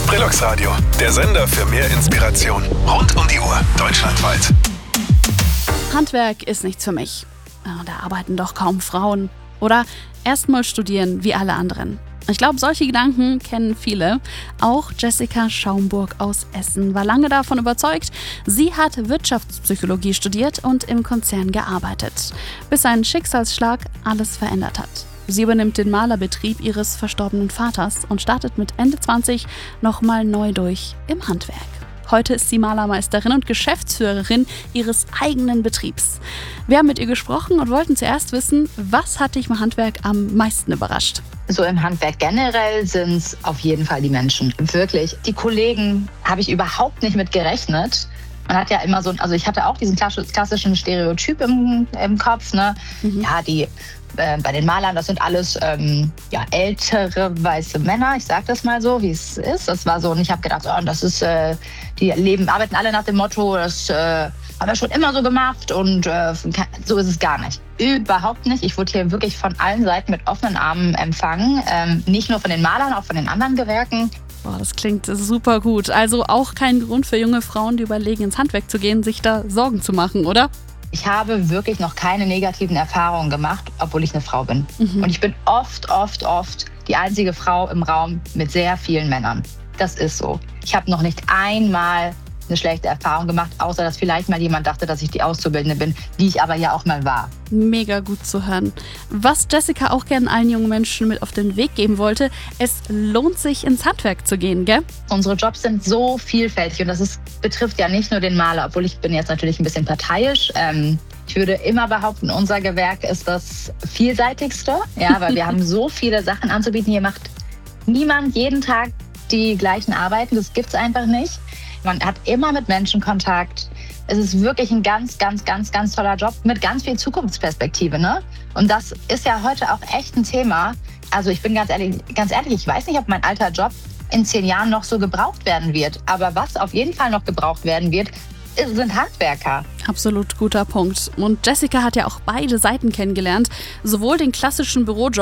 Brillux Radio, der Sender für mehr Inspiration. Rund um die Uhr, deutschlandweit. Handwerk ist nichts für mich. Da arbeiten doch kaum Frauen. Oder erstmal studieren wie alle anderen. Ich glaube, solche Gedanken kennen viele. Auch Jessica Schaumburg aus Essen war lange davon überzeugt. Sie hat Wirtschaftspsychologie studiert und im Konzern gearbeitet, bis ein Schicksalsschlag alles verändert hat. Sie übernimmt den Malerbetrieb ihres verstorbenen Vaters und startet mit Ende 20 nochmal neu durch im Handwerk. Heute ist sie Malermeisterin und Geschäftsführerin ihres eigenen Betriebs. Wir haben mit ihr gesprochen und wollten zuerst wissen, was hat dich im Handwerk am meisten überrascht? So im Handwerk generell sind es auf jeden Fall die Menschen. Wirklich, die Kollegen habe ich überhaupt nicht mit gerechnet. Man hat ja immer ich hatte auch diesen klassischen Stereotyp im Kopf, ne? Ja, die bei den Malern, das sind alles ältere weiße Männer. Ich sage das mal so, wie es ist. Das war so, und ich habe gedacht, das ist, die arbeiten alle nach dem Motto, das haben wir schon immer so gemacht und so ist es gar nicht. Überhaupt nicht. Ich wurde hier wirklich von allen Seiten mit offenen Armen empfangen. Nicht nur von den Malern, auch von den anderen Gewerken. Boah, das klingt super gut. Also auch kein Grund für junge Frauen, die überlegen, ins Handwerk zu gehen, sich da Sorgen zu machen, oder? Ich habe wirklich noch keine negativen Erfahrungen gemacht, obwohl ich eine Frau bin. Und ich bin oft die einzige Frau im Raum mit sehr vielen Männern. Das ist so. Ich habe noch nicht einmal eine schlechte Erfahrung gemacht, außer dass vielleicht mal jemand dachte, dass ich die Auszubildende bin, die ich aber ja auch mal war. Mega gut zu hören. Was Jessica auch gerne allen jungen Menschen mit auf den Weg geben wollte, es lohnt sich, ins Handwerk zu gehen, gell? Unsere Jobs sind so vielfältig und betrifft ja nicht nur den Maler, obwohl ich bin jetzt natürlich ein bisschen parteiisch. Ich würde immer behaupten, unser Gewerk ist das vielseitigste, weil wir haben so viele Sachen anzubieten. Hier macht niemand jeden Tag die gleichen Arbeiten, das gibt's einfach nicht. Man hat immer mit Menschen Kontakt. Es ist wirklich ein ganz toller Job mit ganz viel Zukunftsperspektive, ne? Und das ist ja heute auch echt ein Thema. Also ich bin ganz ehrlich, ich weiß nicht, ob mein alter Job in 10 Jahren noch so gebraucht werden wird. Aber was auf jeden Fall noch gebraucht werden wird, sind Handwerker. Absolut guter Punkt. Und Jessica hat ja auch beide Seiten kennengelernt. Sowohl den klassischen Bürojob